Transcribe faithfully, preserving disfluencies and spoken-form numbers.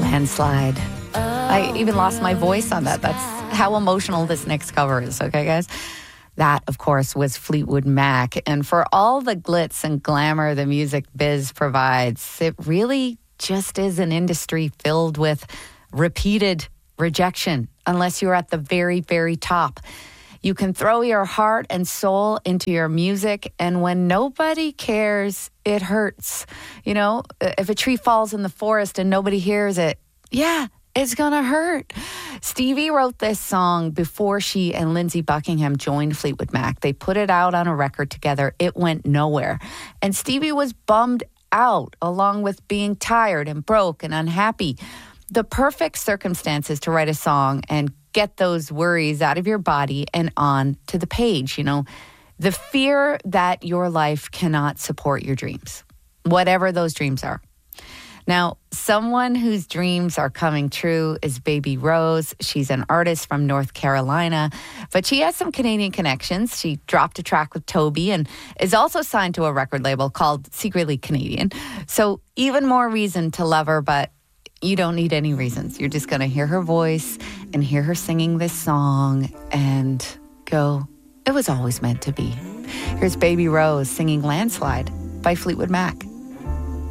Landslide. I even lost my voice on that. That's how emotional this next cover is, okay, guys? That, of course, was Fleetwood Mac. And for all the glitz and glamour the music biz provides, it really just is an industry filled with repeated rejection, unless you're at the very, very top. You can throw your heart and soul into your music, and when nobody cares, it hurts. You know, if a tree falls in the forest and nobody hears it, yeah, it's gonna hurt. Stevie wrote this song before she and Lindsey Buckingham joined Fleetwood Mac. They put it out on a record together. It went nowhere. And Stevie was bummed out, along with being tired and broke and unhappy. The perfect circumstances to write a song and get those worries out of your body and on to the page. You know, the fear that your life cannot support your dreams, whatever those dreams are. Now, someone whose dreams are coming true is Baby Rose. She's an artist from North Carolina, but she has some Canadian connections. She dropped a track with Toby and is also signed to a record label called Secretly Canadian. So even more reason to love her, but you don't need any reasons. You're just going to hear her voice and hear her singing this song and go, it was always meant to be. Here's Baby Rose singing Landslide by Fleetwood Mac.